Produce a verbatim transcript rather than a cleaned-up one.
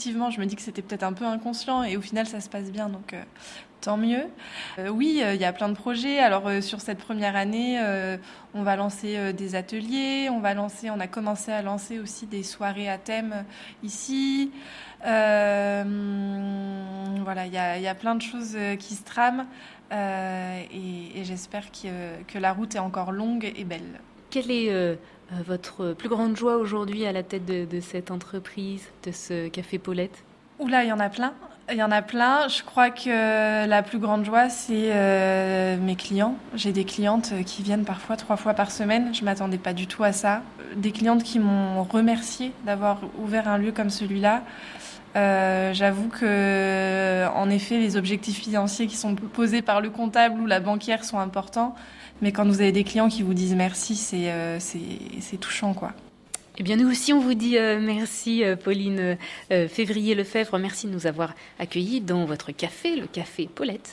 Effectivement, je me dis que c'était peut-être un peu inconscient et au final ça se passe bien, donc euh, tant mieux. Euh, oui, il euh, y a plein de projets. Alors euh, sur cette première année, euh, on va lancer euh, des ateliers, on va lancer, on a commencé à lancer aussi des soirées à thème ici. Euh, voilà, il y a, y a plein de choses euh, qui se trament euh, et, et j'espère que, que la route est encore longue et belle. Quelle est euh, euh, votre plus grande joie aujourd'hui à la tête de, de cette entreprise, de ce Café Paulette? Oula, il y en a plein. Il y en a plein. Je crois que la plus grande joie, c'est euh, mes clients. J'ai des clientes qui viennent parfois trois fois par semaine. Je m'attendais pas du tout à ça. Des clientes qui m'ont remercié d'avoir ouvert un lieu comme celui-là. Euh, j'avoue que, en effet, les objectifs financiers qui sont posés par le comptable ou la banquière sont importants. Mais quand vous avez des clients qui vous disent merci, c'est euh, c'est c'est touchant, quoi. Eh bien, nous aussi, on vous dit euh, merci, euh, Pauline euh, Février-Lefebvre. Merci de nous avoir accueillis dans votre café, le Café Paulette.